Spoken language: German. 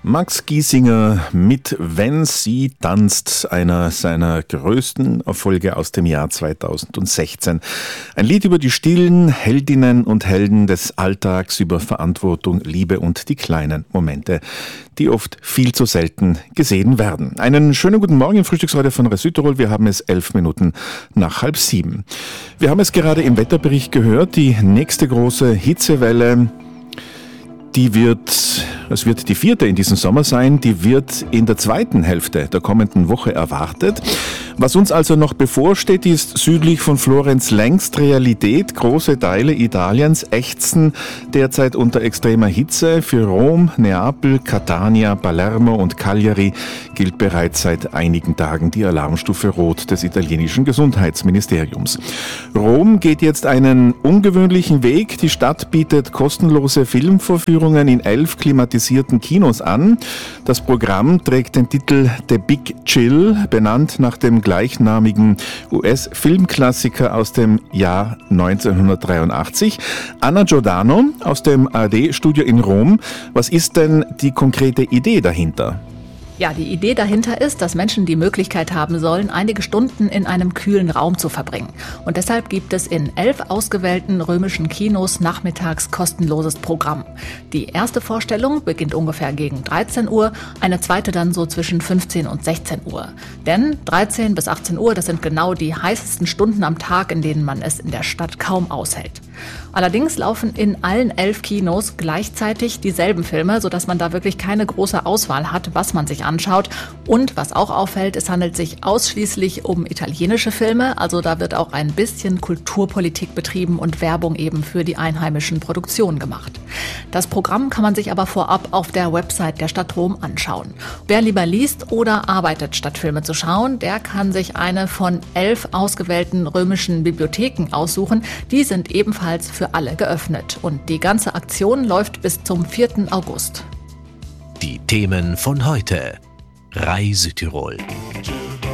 Max Giesinger mit Wenn sie tanzt, einer seiner größten Erfolge aus dem Jahr 2016. Ein Lied über die stillen Heldinnen und Helden des Alltags, über Verantwortung, Liebe und die kleinen Momente, die oft viel zu selten gesehen werden. Einen schönen guten Morgen im Frühstücksradio von RAI Südtirol. Wir haben es 11 Minuten nach 6:30. Wir haben es gerade im Wetterbericht gehört, die nächste große Hitzewelle, es wird die 4. in diesem Sommer sein, die wird in der zweiten Hälfte der kommenden Woche erwartet. Was uns also noch bevorsteht, ist südlich von Florenz längst Realität. Große Teile Italiens ächzen derzeit unter extremer Hitze. Für Rom, Neapel, Catania, Palermo und Cagliari gilt bereits seit einigen Tagen die Alarmstufe Rot des italienischen Gesundheitsministeriums. Rom geht jetzt einen ungewöhnlichen Weg. Die Stadt bietet kostenlose Filmvorführungen in 11 klimatisierten Kinos an. Das Programm trägt den Titel The Big Chill, benannt nach dem gleichnamigen US-Filmklassiker aus dem Jahr 1983. Anna Giordano aus dem ARD-Studio in Rom. Was ist denn die konkrete Idee dahinter? Ja, die Idee dahinter ist, dass Menschen die Möglichkeit haben sollen, einige Stunden in einem kühlen Raum zu verbringen. Und deshalb gibt es in 11 ausgewählten römischen Kinos nachmittags kostenloses Programm. Die erste Vorstellung beginnt ungefähr gegen 13 Uhr, eine zweite dann so zwischen 15 und 16 Uhr. Denn 13 bis 18 Uhr, das sind genau die heißesten Stunden am Tag, in denen man es in der Stadt kaum aushält. Allerdings laufen in allen 11 Kinos gleichzeitig dieselben Filme, sodass man da wirklich keine große Auswahl hat, was man sich anschaut. Und was auch auffällt, es handelt sich ausschließlich um italienische Filme, also da wird auch ein bisschen Kulturpolitik betrieben und Werbung eben für die einheimischen Produktionen gemacht. Das Programm kann man sich aber vorab auf der Website der Stadt Rom anschauen. Wer lieber liest oder arbeitet, statt Filme zu schauen, der kann sich eine von 11 ausgewählten römischen Bibliotheken aussuchen. Die sind ebenfalls für alle geöffnet. Und die ganze Aktion läuft bis zum 4. August. Die Themen von heute. RAI Südtirol.